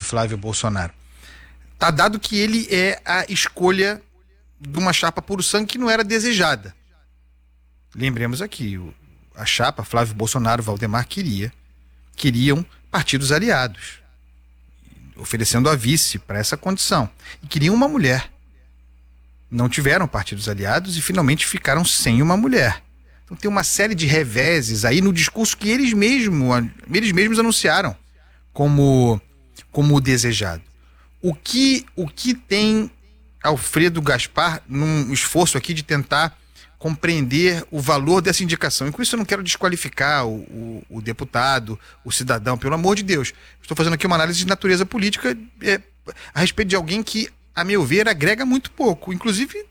Flávio Bolsonaro. Tá dado que ele é a escolha de uma chapa puro sangue que não era desejada. Lembremos aqui, a chapa Flávio Bolsonaro, Valdemar queriam partidos aliados, oferecendo a vice para essa condição. E queriam uma mulher. Não tiveram partidos aliados e finalmente ficaram sem uma mulher. Então tem uma série de reveses aí no discurso que eles mesmos anunciaram como o desejado. O que tem Alfredo Gaspar num esforço aqui de tentar compreender o valor dessa indicação? E com isso eu não quero desqualificar o deputado, o cidadão, pelo amor de Deus. Estou fazendo aqui uma análise de natureza política a respeito de alguém que, a meu ver, agrega muito pouco, inclusive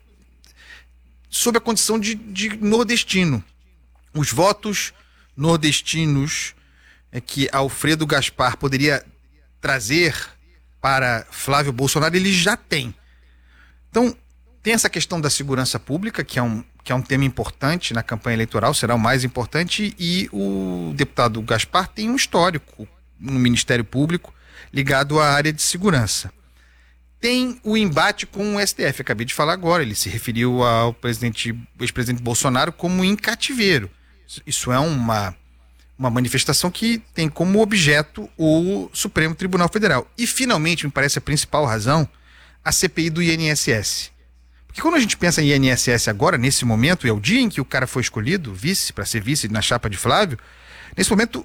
sob a condição de nordestino. Os votos nordestinos que Alfredo Gaspar poderia trazer para Flávio Bolsonaro, ele já tem. Então, tem essa questão da segurança pública, que é um tema importante na campanha eleitoral, será o mais importante, e o deputado Gaspar tem um histórico no Ministério Público ligado à área de segurança. Tem o embate com o STF, acabei de falar agora, ele se referiu ao ex-presidente Bolsonaro como em cativeiro. Isso é uma manifestação que tem como objeto o Supremo Tribunal Federal. E, finalmente, me parece a principal razão, a CPI do INSS. Porque quando a gente pensa em INSS agora, nesse momento, é o dia em que o cara foi escolhido para ser vice na chapa de Flávio, nesse momento,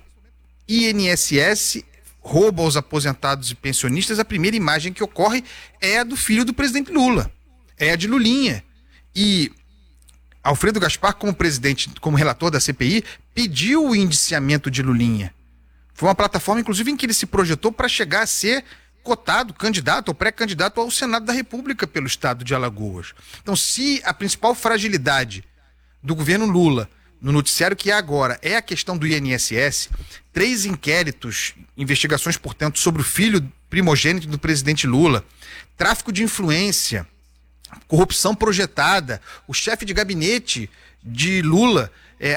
INSS rouba aos aposentados e pensionistas. A primeira imagem que ocorre é a do filho do presidente Lula, é a de Lulinha. E Alfredo Gaspar, como relator da CPI, pediu o indiciamento de Lulinha. Foi uma plataforma, inclusive, em que ele se projetou para chegar a ser cotado, candidato ou pré-candidato ao Senado da República pelo estado de Alagoas. Então, se a principal fragilidade do governo Lula, no noticiário que é agora, é a questão do INSS, 3 inquéritos, investigações, portanto, sobre o filho primogênito do presidente Lula, tráfico de influência, corrupção projetada, o chefe de gabinete de Lula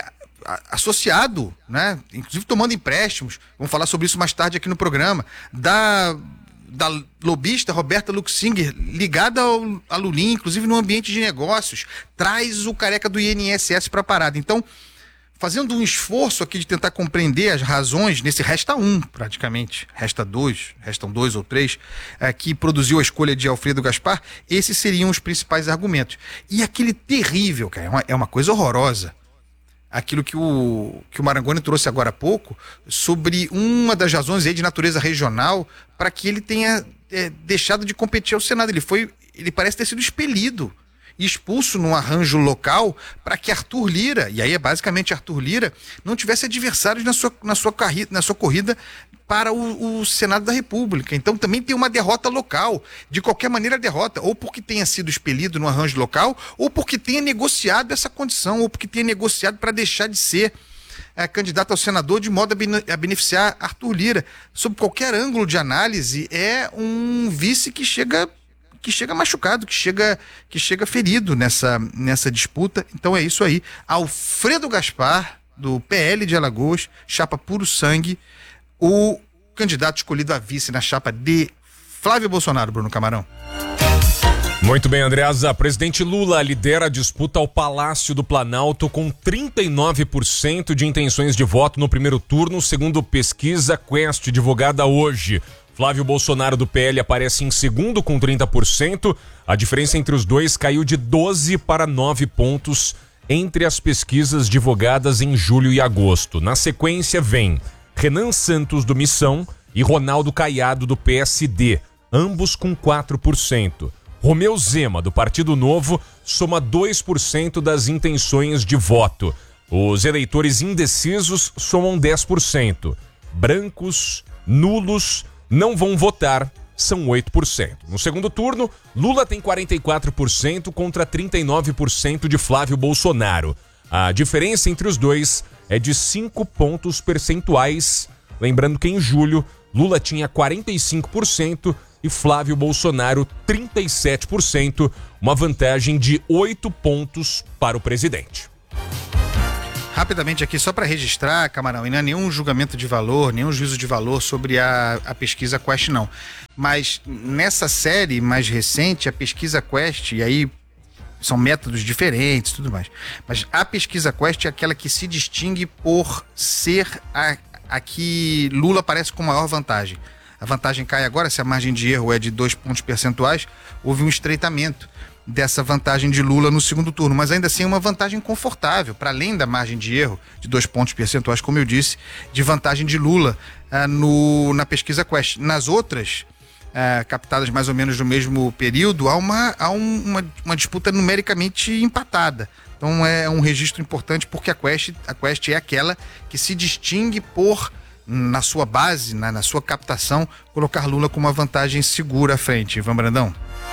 associado, né, inclusive tomando empréstimos, vamos falar sobre isso mais tarde aqui no programa, da lobista Roberta Luxinger, ligada a Lulinha, inclusive no ambiente de negócios, traz o careca do INSS para a parada. Então, fazendo um esforço aqui de tentar compreender as razões, nesse resta um praticamente, restam dois ou três, que produziu a escolha de Alfredo Gaspar, esses seriam os principais argumentos. E aquele terrível, cara, é uma coisa horrorosa, aquilo que o Marangoni trouxe agora há pouco, sobre uma das razões aí de natureza regional para que ele tenha deixado de competir ao Senado. Ele parece ter sido expelido, expulso num arranjo local para que Arthur Lira, e aí é basicamente Arthur Lira, não tivesse adversários na sua corrida para o Senado da República. Então também tem uma derrota local. De qualquer maneira, a derrota, ou porque tenha sido expelido no arranjo local, ou porque tenha negociado essa condição, ou porque tenha negociado para deixar de ser candidato ao senador, de modo a beneficiar Arthur Lira. Sob qualquer ângulo de análise, é um vice que chega machucado, que chega ferido nessa disputa. Então é isso aí. Alfredo Gaspar, do PL de Alagoas, chapa puro sangue, o candidato escolhido a vice na chapa de Flávio Bolsonaro, Bruno Camarão. Muito bem, Andreasa. Presidente Lula lidera a disputa ao Palácio do Planalto com 39% de intenções de voto no primeiro turno, segundo pesquisa Quest, divulgada hoje. Flávio Bolsonaro do PL aparece em segundo com 30%. A diferença entre os dois caiu de 12 para 9 pontos entre as pesquisas divulgadas em julho e agosto. Na sequência vem Renan Santos do Missão e Ronaldo Caiado do PSD, ambos com 4%. Romeu Zema do Partido Novo soma 2% das intenções de voto. Os eleitores indecisos somam 10%. Brancos, nulos, não vão votar, são 8%. No segundo turno, Lula tem 44% contra 39% de Flávio Bolsonaro. A diferença entre os dois é de 5 pontos percentuais. Lembrando que em julho, Lula tinha 45% e Flávio Bolsonaro 37%, uma vantagem de 8 pontos para o presidente. Rapidamente aqui, só para registrar, Camarão, e não é nenhum julgamento de valor, nenhum juízo de valor sobre a pesquisa Quest, não. Mas nessa série mais recente, a pesquisa Quest, e aí são métodos diferentes e tudo mais, mas a pesquisa Quest é aquela que se distingue por ser a que Lula aparece com maior vantagem. A vantagem cai agora, se a margem de erro é de 2 pontos percentuais, houve um estreitamento dessa vantagem de Lula no segundo turno, mas ainda assim é uma vantagem confortável, para além da margem de erro de 2 pontos percentuais, como eu disse, de vantagem de Lula na pesquisa Quest. Nas outras, captadas mais ou menos no mesmo período, há uma disputa numericamente empatada. Então é um registro importante, porque a Quest é aquela que se distingue por, na sua base, na sua captação, colocar Lula com uma vantagem segura à frente. Ivan Brandão.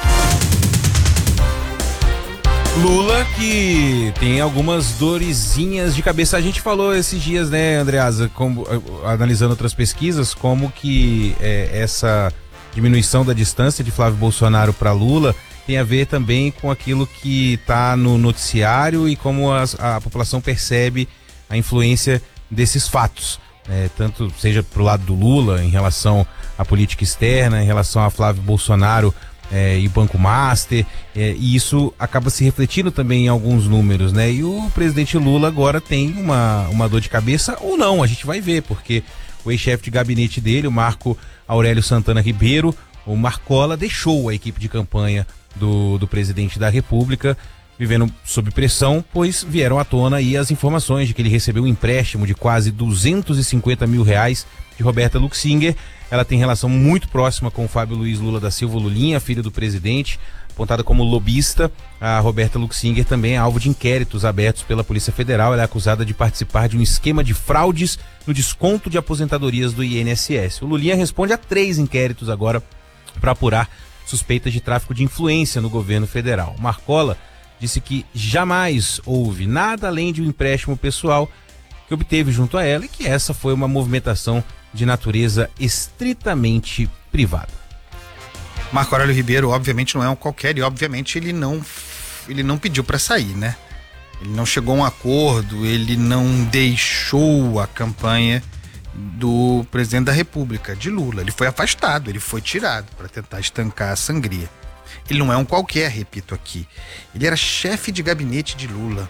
Lula que tem algumas dorezinhas de cabeça. A gente falou esses dias, né, Andreasa, analisando outras pesquisas, como que essa diminuição da distância de Flávio Bolsonaro para Lula tem a ver também com aquilo que está no noticiário e como a população percebe a influência desses fatos. Tanto seja pro lado do Lula em relação à política externa, em relação a Flávio Bolsonaro e Banco Master, e isso acaba se refletindo também em alguns números, né? E o presidente Lula agora tem uma dor de cabeça, ou não, a gente vai ver, porque o ex-chefe de gabinete dele, o Marco Aurélio Santana Ribeiro, o Marcola, deixou a equipe de campanha do presidente da República, vivendo sob pressão, pois vieram à tona aí as informações de que ele recebeu um empréstimo de quase R$250 mil de Roberta Luxinger. Ela tem relação muito próxima com o Fábio Luiz Lula da Silva Lulinha, filho do presidente, apontada como lobista. A Roberta Luxinger também é alvo de inquéritos abertos pela Polícia Federal. Ela é acusada de participar de um esquema de fraudes no desconto de aposentadorias do INSS. O Lulinha responde a 3 inquéritos agora para apurar suspeitas de tráfico de influência no governo federal. Marcola disse que jamais houve nada além de um empréstimo pessoal que obteve junto a ela e que essa foi uma movimentação de natureza estritamente privada. Marco Aurélio Ribeiro, obviamente, não é um qualquer, e obviamente ele não pediu para sair, né? Ele não chegou a um acordo, ele não deixou a campanha do presidente da República, de Lula. Ele foi afastado, ele foi tirado para tentar estancar a sangria. Ele não é um qualquer, repito aqui. Ele era chefe de gabinete de Lula.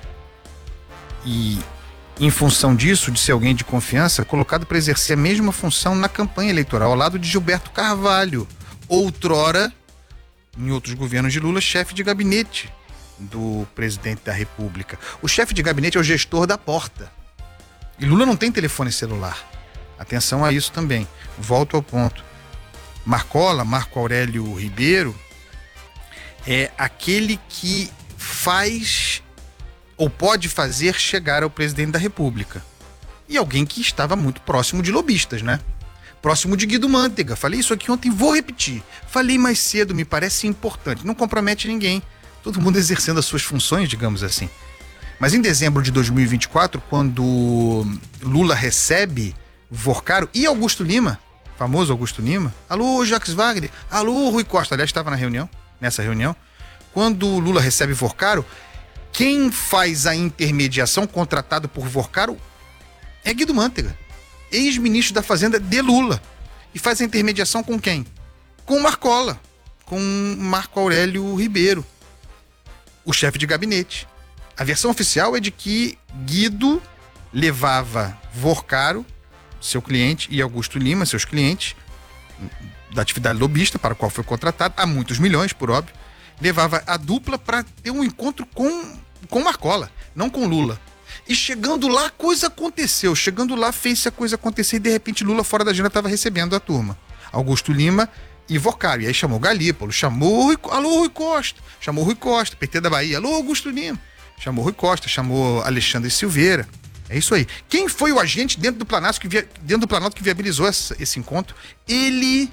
E, em função disso, de ser alguém de confiança, colocado para exercer a mesma função na campanha eleitoral, ao lado de Gilberto Carvalho, outrora, em outros governos de Lula, chefe de gabinete do presidente da República. O chefe de gabinete é o gestor da porta. E Lula não tem telefone celular. Atenção a isso também. Volto ao ponto. Marco Aurélio Ribeiro, é aquele que faz ou pode fazer chegar ao presidente da República. E alguém que estava muito próximo de lobistas, né? Próximo de Guido Mantega. Falei isso aqui ontem, vou repetir. Falei mais cedo, me parece importante. Não compromete ninguém. Todo mundo exercendo as suas funções, digamos assim. Mas em dezembro de 2024, quando Lula recebe Vorcaro e Augusto Lima, famoso Augusto Lima, alô, Jacques Wagner, alô, Rui Costa, aliás, estava nessa reunião, quando Lula recebe Vorcaro, quem faz a intermediação, contratado por Vorcaro, é Guido Mantega, ex-ministro da Fazenda de Lula. E faz a intermediação com quem? Com Marcola, com Marco Aurélio Ribeiro, o chefe de gabinete. A versão oficial é de que Guido levava Vorcaro, seu cliente, e Augusto Lima, seus clientes, da atividade lobista, para a qual foi contratado, há muitos milhões, por óbvio, levava a dupla para ter um encontro com Marcola, não com Lula. E chegando lá, a coisa aconteceu. Chegando lá, fez-se a coisa acontecer e, de repente, Lula, fora da agenda, estava recebendo a turma. Augusto Lima e Vorcaro. E aí chamou Galípolo, alô, Rui Costa. Chamou Rui Costa, PT da Bahia. Alô, Augusto Lima. Chamou Rui Costa, chamou Alexandre Silveira. É isso aí. Quem foi o agente dentro do Planalto que viabilizou esse encontro? Ele,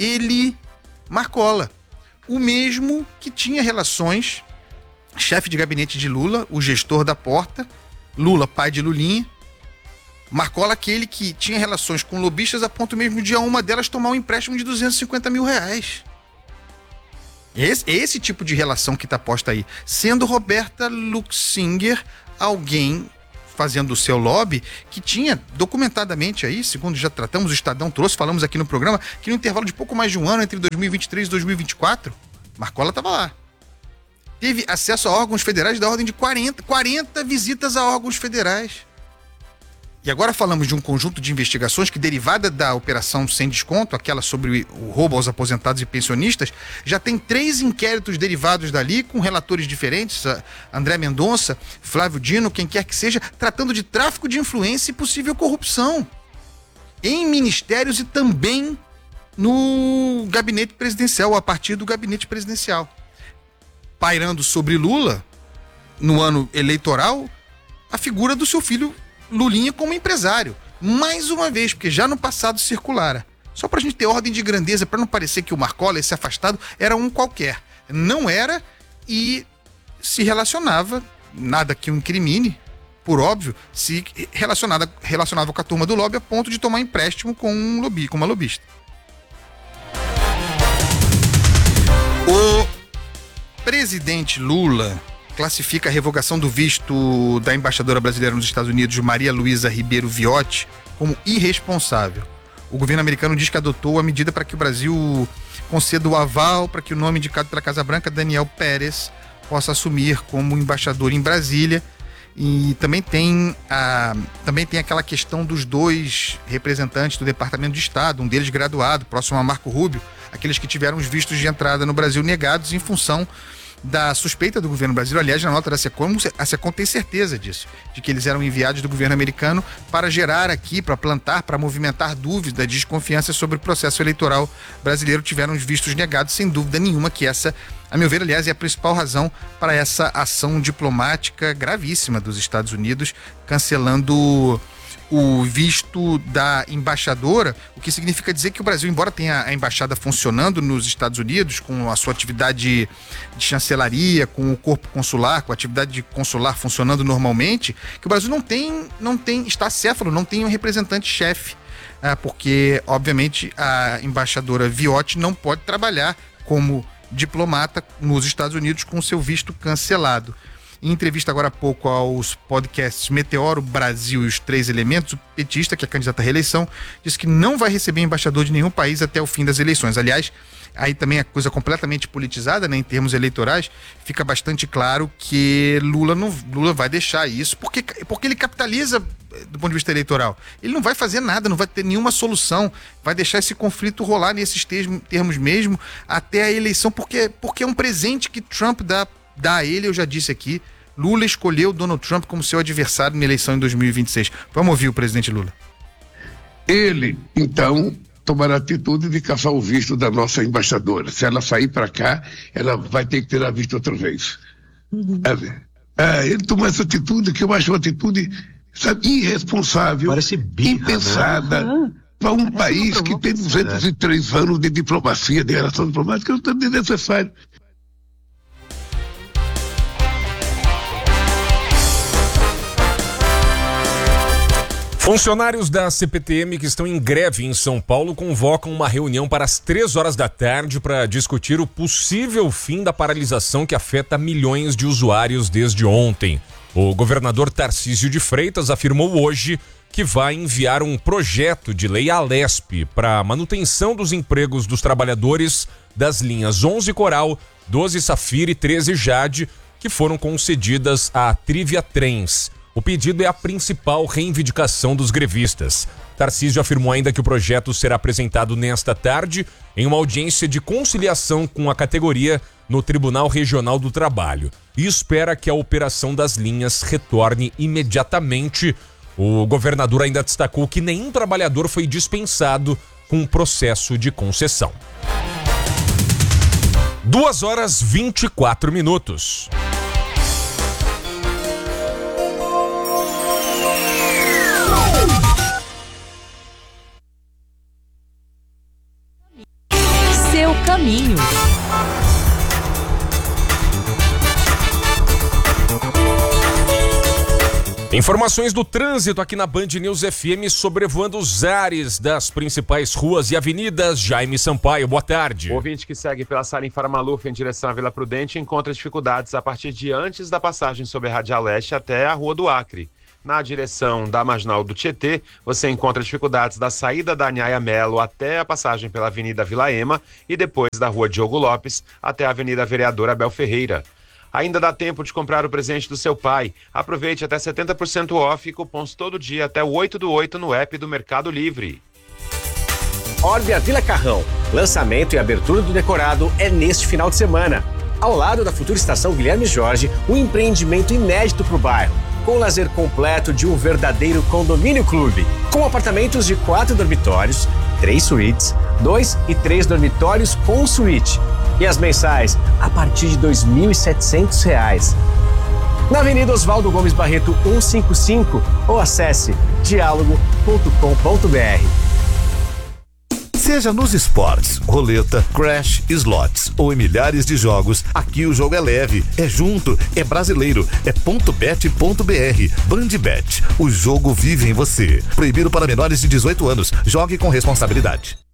Marcola. O mesmo que tinha relações, chefe de gabinete de Lula, o gestor da porta, Lula, pai de Lulinha. Marcola, aquele que tinha relações com lobistas a ponto mesmo de uma delas tomar um empréstimo de R$250 mil. Esse tipo de relação que está posta aí. Sendo Roberta Luxinger alguém fazendo o seu lobby, que tinha documentadamente aí, segundo já tratamos, o Estadão trouxe, falamos aqui no programa, que no intervalo de pouco mais de um ano, entre 2023 e 2024, Marcola estava lá. Teve acesso a órgãos federais da ordem de 40 visitas a órgãos federais. E agora falamos de um conjunto de investigações que, derivada da operação sem desconto, aquela sobre o roubo aos aposentados e pensionistas, já tem 3 inquéritos derivados dali, com relatores diferentes, André Mendonça, Flávio Dino, quem quer que seja, tratando de tráfico de influência e possível corrupção em ministérios e também no gabinete presidencial, a partir do gabinete presidencial. Pairando sobre Lula, no ano eleitoral, a figura do seu filho Lulinha como empresário. Mais uma vez, porque já no passado circulara. Só pra gente ter ordem de grandeza, para não parecer que o Marcola, esse afastado, era um qualquer. Não era, e se relacionava, nada que o incrimine, por óbvio, se relacionava com a turma do lobby a ponto de tomar empréstimo com uma lobista. O presidente Lula classifica a revogação do visto da embaixadora brasileira nos Estados Unidos, Maria Luísa Ribeiro Viotti, como irresponsável. O governo americano diz que adotou a medida para que o Brasil conceda o aval para que o nome indicado pela Casa Branca, Daniel Pérez, possa assumir como embaixador em Brasília. E também tem aquela questão dos 2 representantes do Departamento de Estado, um deles graduado, próximo a Marco Rubio, aqueles que tiveram os vistos de entrada no Brasil negados em função da suspeita do governo brasileiro. Aliás, na nota da SECOM, a SECOM tem certeza disso, de que eles eram enviados do governo americano para gerar aqui, para plantar, para movimentar dúvidas, desconfiança sobre o processo eleitoral brasileiro. Tiveram os vistos negados, sem dúvida nenhuma que essa, a meu ver, aliás, é a principal razão para essa ação diplomática gravíssima dos Estados Unidos, cancelando o visto da embaixadora, o que significa dizer que o Brasil, embora tenha a embaixada funcionando nos Estados Unidos, com a sua atividade de chancelaria, com o corpo consular, com a atividade consular funcionando normalmente, que o Brasil não tem está acéfalo, não tem um representante-chefe, porque, obviamente, a embaixadora Viotti não pode trabalhar como diplomata nos Estados Unidos com seu visto cancelado. Em entrevista agora há pouco aos podcasts Meteoro, Brasil e os 3 Elementos, o petista, que é candidato à reeleição, disse que não vai receber embaixador de nenhum país até o fim das eleições. Aliás, aí também a coisa completamente politizada, né, em termos eleitorais, fica bastante claro que Lula vai deixar isso, porque ele capitaliza do ponto de vista eleitoral. Ele não vai fazer nada, não vai ter nenhuma solução, vai deixar esse conflito rolar nesses termos mesmo até a eleição, porque é um presente que Trump dá a ele. Eu já disse aqui, Lula escolheu Donald Trump como seu adversário na eleição em 2026. Vamos ouvir o presidente Lula. Ele, então, tomará a atitude de caçar o visto da nossa embaixadora. Se ela sair para cá, ela vai ter que tirar visto outra vez. Ele tomou essa atitude, que eu acho uma atitude, sabe, irresponsável, impensada, para um país que tem 203 anos de diplomacia, de relação diplomática, não é necessário. Funcionários da CPTM que estão em greve em São Paulo convocam uma reunião para as 3 horas da tarde para discutir o possível fim da paralisação que afeta milhões de usuários desde ontem. O governador Tarcísio de Freitas afirmou hoje que vai enviar um projeto de lei à Lesp para a manutenção dos empregos dos trabalhadores das linhas 11 Coral, 12 Safira e 13 Jade, que foram concedidas à Trivia Trens. O pedido é a principal reivindicação dos grevistas. Tarcísio afirmou ainda que o projeto será apresentado nesta tarde em uma audiência de conciliação com a categoria no Tribunal Regional do Trabalho e espera que a operação das linhas retorne imediatamente. O governador ainda destacou que nenhum trabalhador foi dispensado com o processo de concessão. 2h24. Seu caminho. Informações do trânsito aqui na Band News FM, sobrevoando os ares das principais ruas e avenidas. Jaime Sampaio, boa tarde. O ouvinte que segue pela Salim Faramaluf em direção à Vila Prudente encontra dificuldades a partir de antes da passagem sobre a Radial Leste até a Rua do Acre. Na direção da Marginal do Tietê, você encontra dificuldades da saída da Anhaia Melo até a passagem pela Avenida Vila Ema e depois da Rua Diogo Lopes até a Avenida Vereador Abel Ferreira. Ainda dá tempo de comprar o presente do seu pai. Aproveite até 70% off e cupons todo dia até o 8/8 no app do Mercado Livre. Orbia Vila Carrão. Lançamento e abertura do decorado é neste final de semana. Ao lado da futura estação Guilherme Jorge, um empreendimento inédito para o bairro, com o lazer completo de um verdadeiro condomínio clube, com apartamentos de 4 dormitórios, 3 suítes, 2 e 3 dormitórios com suíte. E as mensais a partir de R$ 2.700. Na Avenida Oswaldo Gomes Barreto 155 ou acesse dialogo.com.br. Seja nos esportes, roleta, crash, slots ou em milhares de jogos, aqui o jogo é leve, é junto, é brasileiro, é .bet.br. Bandbet, o jogo vive em você. Proibido para menores de 18 anos. Jogue com responsabilidade.